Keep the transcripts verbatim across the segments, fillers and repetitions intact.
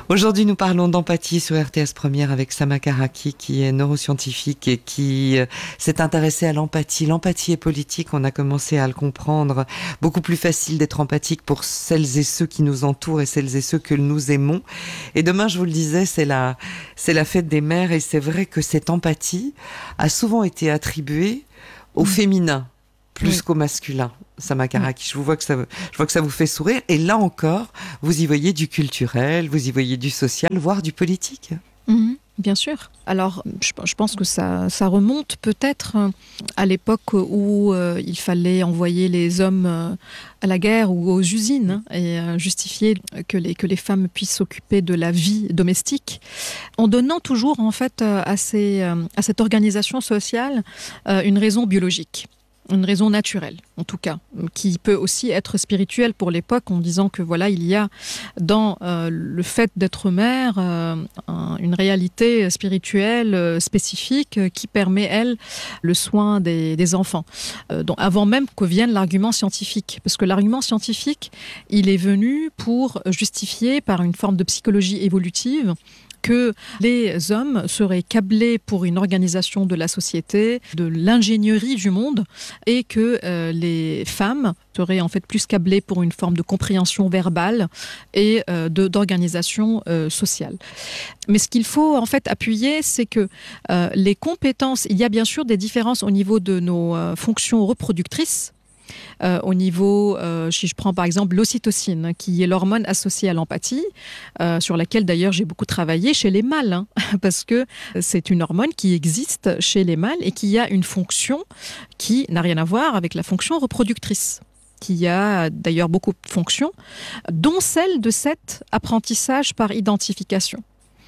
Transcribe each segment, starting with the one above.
Aujourd'hui, nous parlons d'empathie sur R T S Première avec Sama Karaki, qui est neuroscientifique et qui euh, s'est intéressée à l'empathie. L'empathie est politique, on a commencé à le comprendre. Beaucoup plus facile d'être empathique pour celles et ceux qui nous entourent et celles et ceux que nous aimons. Et demain, je vous le disais, c'est la, c'est la fête des mères et c'est vrai que cette empathie a souvent été attribuée au mmh. féminin plus oui. qu'au masculin. Sama Karaki, je vous vois que ça, je vois que ça vous fait sourire. Et là encore, vous y voyez du culturel, vous y voyez du social, voire du politique. Mmh, bien sûr. Alors, je, je pense que ça, ça remonte peut-être à l'époque où euh, il fallait envoyer les hommes euh, à la guerre ou aux usines hein, et euh, justifier que les, que les femmes puissent s'occuper de la vie domestique, en donnant toujours en fait à, ces, à cette organisation sociale euh, une raison biologique. Une raison naturelle, en tout cas, qui peut aussi être spirituelle pour l'époque, en disant que voilà, il y a dans euh, le fait d'être mère euh, un, une réalité spirituelle euh, spécifique euh, qui permet, elle, le soin des, des enfants. Euh, donc, avant même que vienne l'argument scientifique, parce que l'argument scientifique, il est venu pour justifier par une forme de psychologie évolutive que les hommes seraient câblés pour une organisation de la société, de l'ingénierie du monde, et que euh, les femmes seraient en fait plus câblées pour une forme de compréhension verbale et euh, de, d'organisation euh, sociale. Mais ce qu'il faut en fait appuyer, c'est que euh, les compétences, il y a bien sûr des différences au niveau de nos euh, fonctions reproductrices. Euh, au niveau, euh, si je prends par exemple l'ocytocine, qui est l'hormone associée à l'empathie, euh, sur laquelle d'ailleurs j'ai beaucoup travaillé chez les mâles, hein, parce que c'est une hormone qui existe chez les mâles et qui a une fonction qui n'a rien à voir avec la fonction reproductrice, qui a d'ailleurs beaucoup de fonctions, dont celle de cet apprentissage par identification,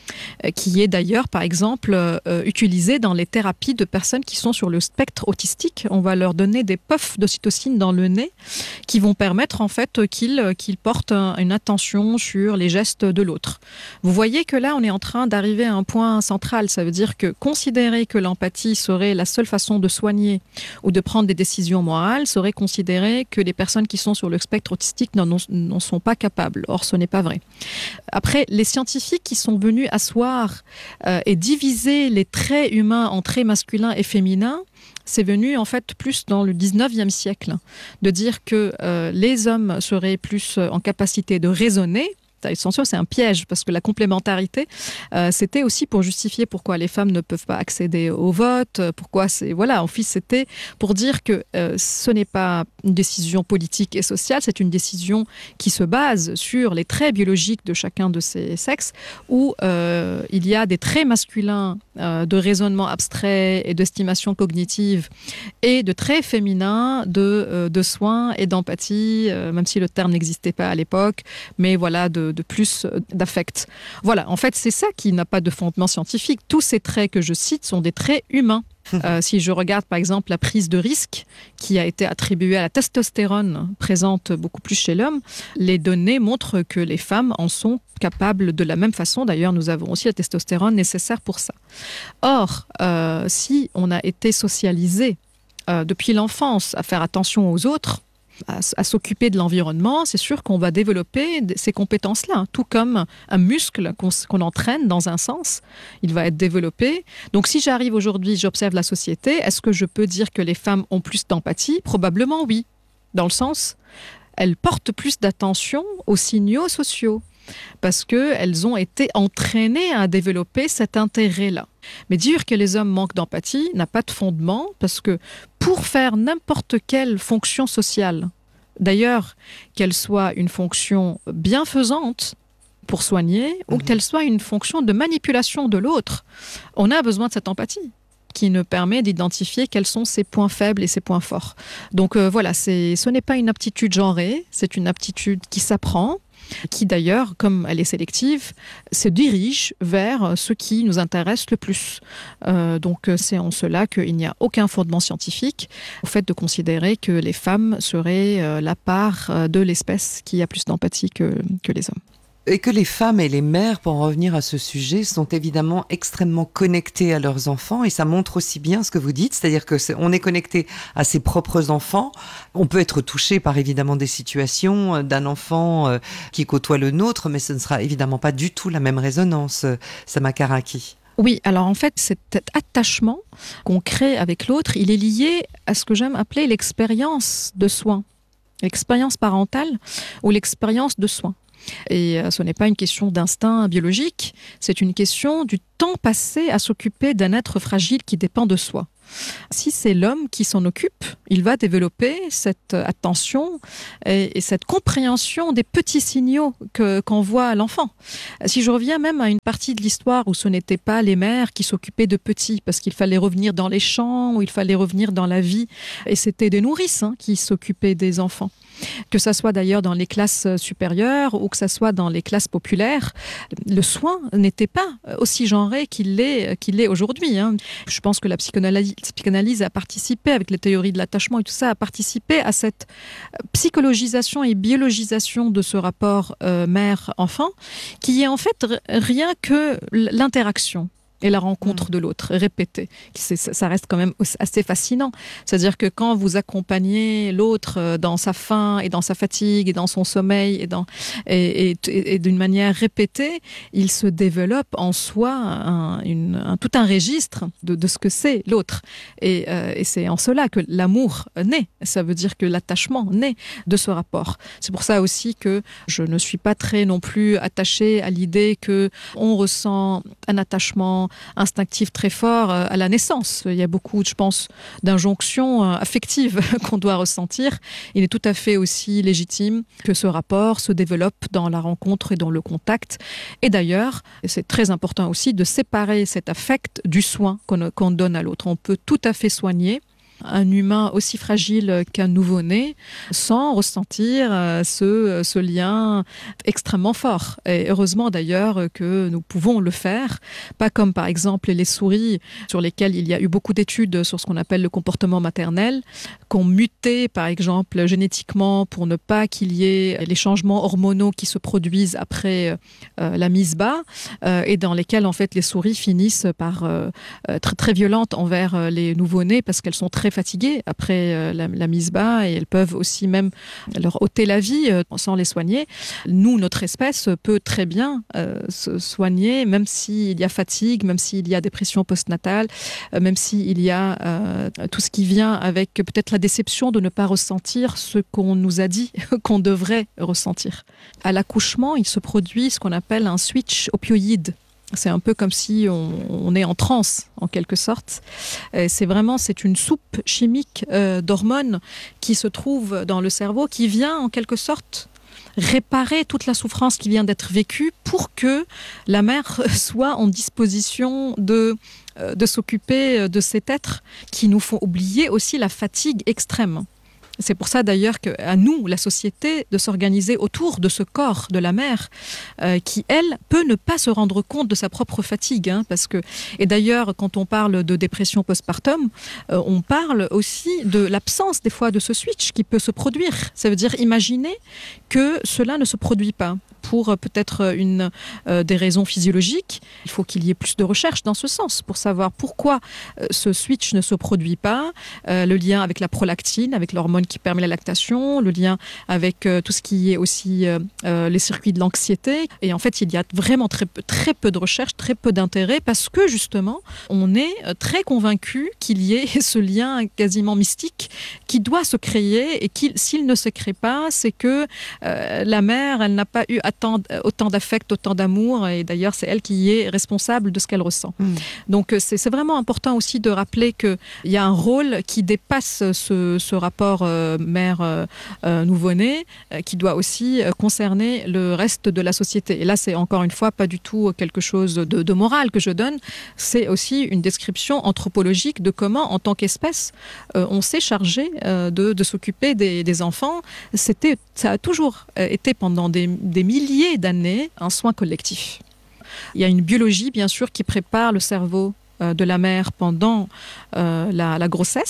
qui est d'ailleurs, par exemple, euh, utilisé dans les thérapies de personnes qui sont sur le spectre autistique. On va leur donner des puffs d'ocytocine dans le nez qui vont permettre, en fait, qu'ils, qu'ils portent un, une attention sur les gestes de l'autre. Vous voyez que là, on est en train d'arriver à un point central. Ça veut dire que considérer que l'empathie serait la seule façon de soigner ou de prendre des décisions morales serait considérer que les personnes qui sont sur le spectre autistique n'en, n'en sont pas capables. Or, ce n'est pas vrai. Après, les scientifiques qui sont venus à asseoir euh, et diviser les traits humains en traits masculins et féminins, c'est venu en fait plus dans le dix-neuvième siècle, de dire que euh, les hommes seraient plus en capacité de raisonner. Attention, c'est un piège parce que la complémentarité, euh, c'était aussi pour justifier pourquoi les femmes ne peuvent pas accéder au vote, pourquoi c'est voilà, en fait, c'était pour dire que euh, ce n'est pas une décision politique et sociale, c'est une décision qui se base sur les traits biologiques de chacun de ces sexes, où euh, il y a des traits masculins euh, de raisonnement abstrait et d'estimation cognitive, et de traits féminins de euh, de soins et d'empathie, euh, même si le terme n'existait pas à l'époque, mais voilà de de plus d'affect. Voilà, en fait, c'est ça qui n'a pas de fondement scientifique. Tous ces traits que je cite sont des traits humains. Euh, si je regarde, par exemple, la prise de risque qui a été attribuée à la testostérone, présente beaucoup plus chez l'homme, les données montrent que les femmes en sont capables de la même façon. D'ailleurs, nous avons aussi la testostérone nécessaire pour ça. Or, euh, si on a été socialisé euh, depuis l'enfance à faire attention aux autres, À, à s'occuper de l'environnement, c'est sûr qu'on va développer ces compétences-là, hein. Tout comme un muscle qu'on, qu'on entraîne dans un sens, il va être développé. Donc si j'arrive aujourd'hui, j'observe la société, est-ce que je peux dire que les femmes ont plus d'empathie ? Probablement oui, dans le sens, elles portent plus d'attention aux signaux sociaux, parce qu'elles ont été entraînées à développer cet intérêt-là. Mais dire que les hommes manquent d'empathie n'a pas de fondement, parce que pour faire n'importe quelle fonction sociale, d'ailleurs qu'elle soit une fonction bienfaisante pour soigner, mmh. ou qu'elle soit une fonction de manipulation de l'autre, on a besoin de cette empathie qui nous permet d'identifier quels sont ses points faibles et ses points forts. Donc euh, voilà, c'est, ce n'est pas une aptitude genrée, c'est une aptitude qui s'apprend, qui d'ailleurs, comme elle est sélective, se dirige vers ce qui nous intéresse le plus. Euh, donc c'est en cela qu'il n'y a aucun fondement scientifique au fait de considérer que les femmes seraient euh, la part de l'espèce qui a plus d'empathie que, que les hommes. Et que les femmes et les mères, pour en revenir à ce sujet, sont évidemment extrêmement connectées à leurs enfants, et ça montre aussi bien ce que vous dites, c'est-à-dire que c'est, on est connecté à ses propres enfants. On peut être touché par évidemment des situations d'un enfant euh, qui côtoie le nôtre, mais ce ne sera évidemment pas du tout la même résonance, euh, Sama Karaki. Oui, alors en fait, cet attachement qu'on crée avec l'autre, il est lié à ce que j'aime appeler l'expérience de soin, l'expérience parentale ou l'expérience de soin. Et ce n'est pas une question d'instinct biologique, c'est une question du temps passé à s'occuper d'un être fragile qui dépend de soi. Si c'est l'homme qui s'en occupe, il va développer cette attention et, et cette compréhension des petits signaux que, qu'envoie l'enfant. Si je reviens même à une partie de l'histoire où ce n'était pas les mères qui s'occupaient de petits, parce qu'il fallait revenir dans les champs, où il fallait revenir dans la vie, et c'était des nourrices hein, qui s'occupaient des enfants. Que ça soit d'ailleurs dans les classes supérieures ou que ça soit dans les classes populaires, le soin n'était pas aussi genré qu'il l'est, qu'il l'est aujourd'hui. Hein. Je pense que la psychanalyse, la psychanalyse a participé, avec les théories de l'attachement et tout ça, a participé à cette psychologisation et biologisation de ce rapport euh, mère-enfant, qui est en fait rien que l'interaction et la rencontre de l'autre, répétée. C'est, ça reste quand même assez fascinant. C'est-à-dire que quand vous accompagnez l'autre dans sa faim et dans sa fatigue et dans son sommeil et, dans, et, et, et d'une manière répétée, il se développe en soi un, une, un, tout un registre de, de ce que c'est l'autre. Et, euh, et c'est en cela que l'amour naît. Ça veut dire que l'attachement naît de ce rapport. C'est pour ça aussi que je ne suis pas très non plus attachée à l'idée qu'on ressent un attachement instinctif très fort à la naissance. Il y a beaucoup, je pense, d'injonctions affectives qu'on doit ressentir. Il est tout à fait aussi légitime que ce rapport se développe dans la rencontre et dans le contact. Et d'ailleurs, c'est très important aussi de séparer cet affect du soin qu'on, qu'on donne à l'autre. On peut tout à fait soigner un humain aussi fragile qu'un nouveau-né sans ressentir euh, ce, ce lien extrêmement fort. Et heureusement d'ailleurs que nous pouvons le faire, pas comme par exemple les souris sur lesquelles il y a eu beaucoup d'études sur ce qu'on appelle le comportement maternel, qu'on muté par exemple génétiquement pour ne pas qu'il y ait les changements hormonaux qui se produisent après euh, la mise bas euh, et dans lesquels en fait les souris finissent par euh, être très violentes envers les nouveau-nés parce qu'elles sont très fatiguées après euh, la, la mise bas et elles peuvent aussi même leur ôter la vie euh, sans les soigner. Nous, notre espèce peut très bien euh, se soigner même s'il y a fatigue, même s'il y a dépression postnatale, euh, même s'il y a euh, tout ce qui vient avec peut-être la déception de ne pas ressentir ce qu'on nous a dit qu'on devrait ressentir. À l'accouchement, il se produit ce qu'on appelle un switch opioïde. C'est un peu comme si on, on est en transe, en quelque sorte. Et c'est vraiment, c'est une soupe chimique euh, d'hormones qui se trouve dans le cerveau, qui vient en quelque sorte réparer toute la souffrance qui vient d'être vécue pour que la mère soit en disposition de, euh, de s'occuper de cet être qui nous font oublier aussi la fatigue extrême. C'est pour ça d'ailleurs qu'à nous, la société, de s'organiser autour de ce corps de la mère euh, qui, elle, peut ne pas se rendre compte de sa propre fatigue. Hein, parce que... Et d'ailleurs, quand on parle de dépression postpartum, euh, on parle aussi de l'absence des fois de ce switch qui peut se produire. Ça veut dire imaginer que cela ne se produit pas. Pour peut-être une, euh, des raisons physiologiques, il faut qu'il y ait plus de recherches dans ce sens pour savoir pourquoi euh, ce switch ne se produit pas, euh, le lien avec la prolactine, avec l'hormone qui permet la lactation, le lien avec euh, tout ce qui est aussi euh, euh, les circuits de l'anxiété. Et en fait, il y a vraiment très peu, très peu de recherches, très peu d'intérêt parce que justement, on est très convaincu qu'il y ait ce lien quasiment mystique qui doit se créer et qui, s'il ne se crée pas, c'est que euh, la mère, elle n'a pas eu Autant, autant d'affect, autant d'amour, et d'ailleurs c'est elle qui est responsable de ce qu'elle ressent. Mmh. Donc c'est, c'est vraiment important aussi de rappeler qu'il y a un rôle qui dépasse ce, ce rapport euh, mère euh, euh, nouveau-né, euh, qui doit aussi euh, concerner le reste de la société. Et là c'est encore une fois pas du tout quelque chose de, de moral que je donne, c'est aussi une description anthropologique de comment en tant qu'espèce euh, on s'est chargé euh, de, de s'occuper des, des enfants. C'était, ça a toujours été pendant des, des milliers d'années un soin collectif. Il y a une biologie, bien sûr, qui prépare le cerveau euh, de la mère pendant euh, la, la grossesse.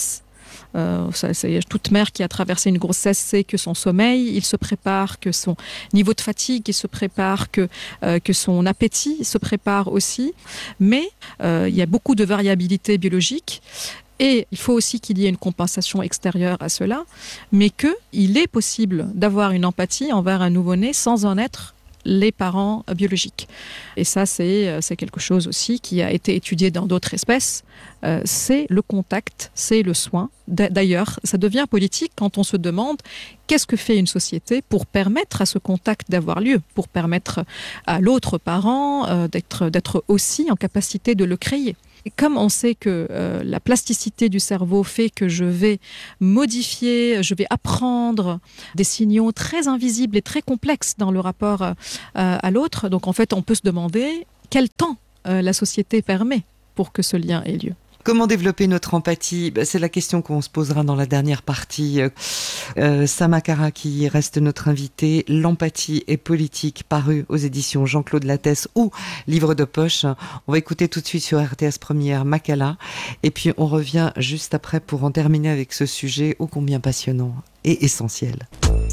Euh, ça, c'est, toute mère qui a traversé une grossesse sait que son sommeil, il se prépare, que son niveau de fatigue, il se prépare, que, euh, que son appétit se prépare aussi. Mais euh, il y a beaucoup de variabilité biologique. Et il faut aussi qu'il y ait une compensation extérieure à cela, mais qu'il est possible d'avoir une empathie envers un nouveau-né sans en être les parents biologiques. Et ça, c'est, c'est quelque chose aussi qui a été étudié dans d'autres espèces. Euh, c'est le contact, c'est le soin. D'ailleurs, ça devient politique quand on se demande qu'est-ce que fait une société pour permettre à ce contact d'avoir lieu, pour permettre à l'autre parent euh, d'être, d'être aussi en capacité de le créer. Et comme on sait que euh, la plasticité du cerveau fait que je vais modifier, je vais apprendre des signaux très invisibles et très complexes dans le rapport euh, à l'autre, donc en fait on peut se demander quel temps euh, la société permet pour que ce lien ait lieu. Comment développer notre empathie ? Ben, c'est la question qu'on se posera dans la dernière partie. Euh, Sama Karaki reste notre invité. L'empathie est politique, paru aux éditions Jean-Claude Lattès ou livre de poche. On va écouter tout de suite sur R T S Première Makala. Et puis on revient juste après pour en terminer avec ce sujet ô combien passionnant et essentiel.